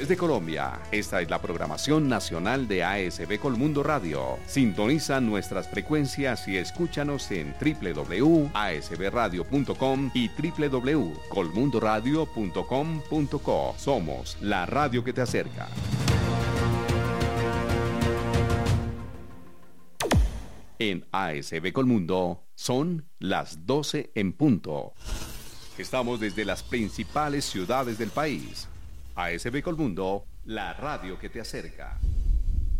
Desde Colombia, esta es la programación nacional de ASB Colmundo Radio. Sintoniza nuestras frecuencias y escúchanos en www.asbradio.com y www.colmundoradio.com.co. Somos la radio que te acerca. En ASB Colmundo son las 12 en punto. Estamos desde las principales ciudades del país. ASB Colmundo, la radio que te acerca.